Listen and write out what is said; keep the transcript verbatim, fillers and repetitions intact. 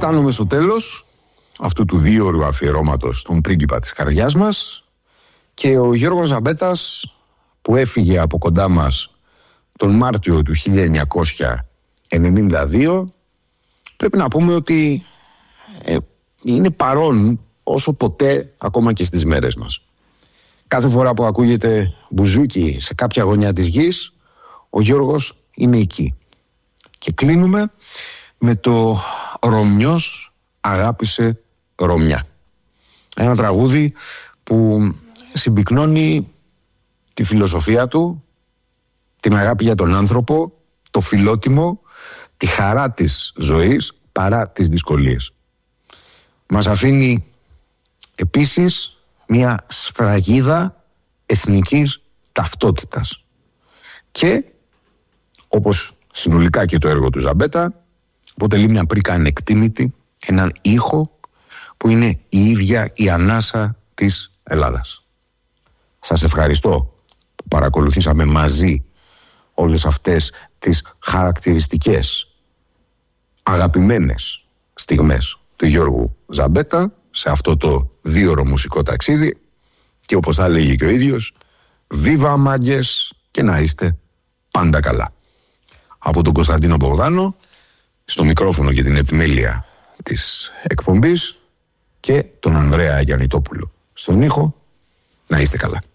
Φτάνουμε στο τέλος αυτού του δύο ώρου αφιερώματος στον πρίγκιπα της καρδιάς μας και ο Γιώργος Ζαμπέτας, που έφυγε από κοντά μας τον Μάρτιο του χίλια εννιακόσια ενενήντα δύο, πρέπει να πούμε ότι ε, είναι παρόν όσο ποτέ, ακόμα και στις μέρες μας. Κάθε φορά που ακούγεται μπουζούκι σε κάποια γωνιά της γης, ο Γιώργος είναι εκεί. Και κλείνουμε με το «Ρωμιός αγάπησε Ρωμιά». Ένα τραγούδι που συμπυκνώνει τη φιλοσοφία του, την αγάπη για τον άνθρωπο, το φιλότιμο, τη χαρά της ζωής παρά τις δυσκολίες. Μας αφήνει επίσης μια σφραγίδα εθνικής ταυτότητας και, όπως συνολικά και το έργο του Ζαμπέτα, αποτελεί μια πρίκα ανεκτήμητη, έναν ήχο που είναι η ίδια η ανάσα της Ελλάδας. Σας ευχαριστώ που παρακολουθήσαμε μαζί όλες αυτές τις χαρακτηριστικές, αγαπημένες στιγμές του Γιώργου Ζαμπέτα σε αυτό το δίωρο μουσικό ταξίδι και, όπως θα λέγει και ο ίδιος, βίβα μάγκες και να είστε πάντα καλά. Από τον Κωνσταντίνο Μπογδάνο, στο μικρόφωνο και την επιμέλεια της εκπομπής, και τον Ανδρέα Γιαννητόπουλο στον ήχο, να είστε καλά.